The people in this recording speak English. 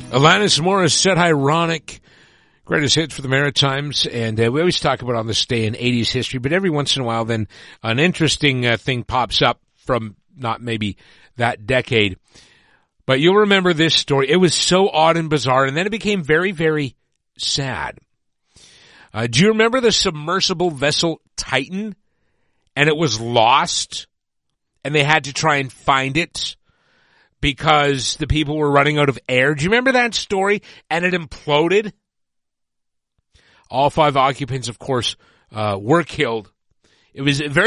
Alanis Morissette, Ironic, greatest hits for the Maritimes, and we always talk about on this day in 80s history, but every once in a while then an interesting thing pops up from not maybe that decade. But you'll remember this story. It was so odd and bizarre, and then it became very, very sad. Do you remember the submersible vessel Titan? And it was lost, and they had to try and find it because the people were running out of air. Do you remember that story? And it imploded. All 5 occupants, of course, were killed. It was very